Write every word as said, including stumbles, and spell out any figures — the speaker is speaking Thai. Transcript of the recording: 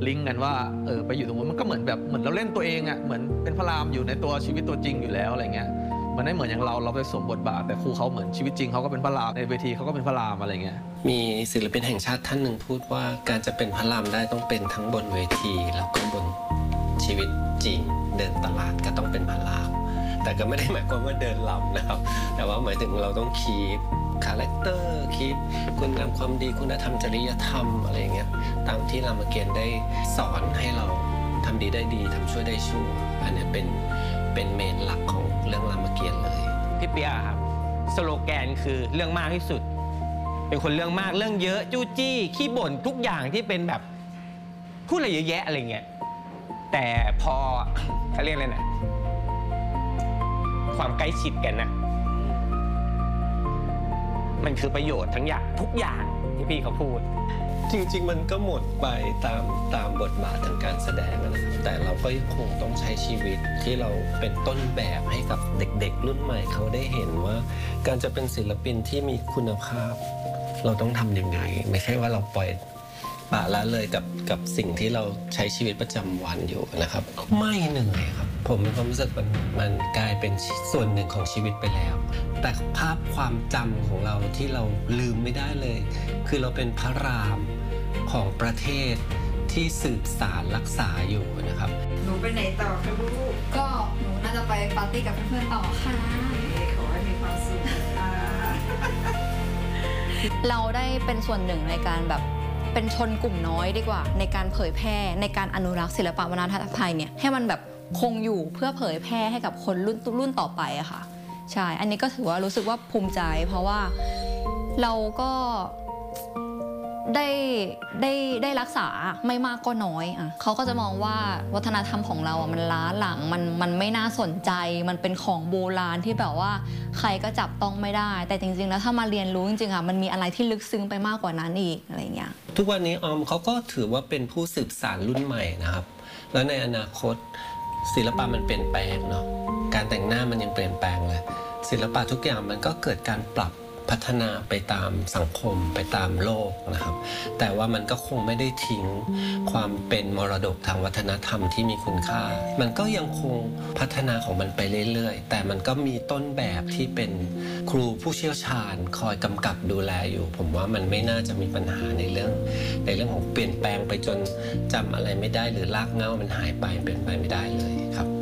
ลิงก์กันว่าเออไปอยู่ตรงนู้นมันก็เหมือนแบบเหมือนเราเล่นตัวเองอ่ะเหมือนเป็นพระรามอยู่ในตัวชีวิตตัวจริงอยู่แล้วอะไรเงี้ยมันไม่เหมือนอย่างเราเราไปสวมบทบาทแต่ครูเขาเหมือนชีวิตจริงเขาก็เป็นพระรามในเวทีเขาก็เป็นพระรามอะไรเงี้ยมีศิลปินแห่งชาติท่านหนึ่งพูดว่าการจะเป็นพระรามได้ต้องเป็นทั้งบนเวทีแล้วก็บนชีวิตจริงเดินตลาดก็ต้องเป็นพระรามแต่ก็ไม่ได้หมายความว่าเดินลำนะครับแต่ว่าหมายถึงเราต้องคีปคาแรคเตอร์คีปคุณงามความดีคุณธรรมจริยธรรมอะไรเงี้ยตามที่รามเกียรติ์ได้สอนให้เราทำดีได้ดีทำชั่วได้ชั่วอันนี้เป็นเป็นเมนหลักของเรื่องรามเกียรติ์เลยพี่เปียครับสโลแกนคือเรื่องมากที่สุดเป็นคนเรื่องมากเรื่องเยอะจู้จี้ขี้บ่นทุกอย่างที่เป็นแบบพูดอะไรเยอะแยะอะไรเงี้ยแต่พอเขาเรียกอะไรนะความใกล้ชิดกันนะมันคือประโยชน์ทั้งอย่างทุกอย่างที่พี่เขาพูดจริงๆมันก็หมดไปตามตามบทบาททางการแสดงนะครับแต่เราก็ยังคงต้องใช้ชีวิตที่เราเป็นต้นแบบให้กับเด็กๆรุ่นใหม่เขาได้เห็นว่าการจะเป็นศิลปินที่มีคุณภาพเราต้องทำยังไงไม่ใช่ว่าเราปล่อยปละละเลยกับกับสิ่งที่เราใช้ชีวิตประจำวันอยู่นะครับไม่เหนื่อยครับผมมีความรู้สึกมันมันกลายเป็นส่วนหนึ่งของชีวิตไปแล้วแต่ภาพความจำของเราที่เราลืมไม่ได้เลยคือเราเป็นพระรามของประเทศที่สืบสานรักษาอยู่นะครับหนูไปไหนต่อคะลูกก็หนูน่าจะไปปาร์ตี้กับเพื่อนๆต่อค่ะขอให้มีความสุขค่ะเราได้เป็นส่วนหนึ่งในการแบบเป็นชนกลุ่มน้อยดีกว่าในการเผยแพร่ในการอนุรักษ์ศิลปวัฒนธรรมไทยเนี่ยให้มันแบบคงอยู่เพื่อเผยแพร่ให้กับคนรุ่นรุ่นต่อไปอะค่ะใช่อันนี้ก็ถือว่ารู้สึกว่าภูมิใจเพราะว่าเราก็ได้ได้ได้รักษาไม่มากก็น้อยอ่ะเขาก็จะมองว่าวัฒนธรรมของเราอ่ะมันล้าหลังมันมันไม่น่าสนใจมันเป็นของโบราณที่แบบว่าใครก็จับต้องไม่ได้แต่จริงๆแล้วถ้ามาเรียนรู้จริงๆอ่ะมันมีอะไรที่ลึกซึ้งไปมากกว่านั้นอีกอะไรเงี้ยทุกวันนี้ออมเขาก็ถือว่าเป็นผู้สืบสานรุ่นใหม่นะครับแล้วในอนาคตศิลปะมันเปลี่ยนแปลงเนาะการแต่งหน้ามันยังเปลี่ยนแปลงเลยศิลปะทุกอย่างมันก็เกิดการปรับพัฒนาไปตามสังคมไปตามโลกนะครับแต่ว่ามันก็คงไม่ได้ทิ้งความเป็นมรดกทางวัฒนธรรมที่มีคุณค่ามันก็ยังคงพัฒนาของมันไปเรื่อยๆแต่มันก็มีต้นแบบที่เป็นครูผู้เชี่ยวชาญคอยกำกับดูแลอยู่ผมว่ามันไม่น่าจะมีปัญหาในเรื่องในเรื่องของเปลี่ยนแปลงไปจนจำอะไรไม่ได้หรือรากเหง้ามันหายไปเป็นไปไม่ได้เลยครับ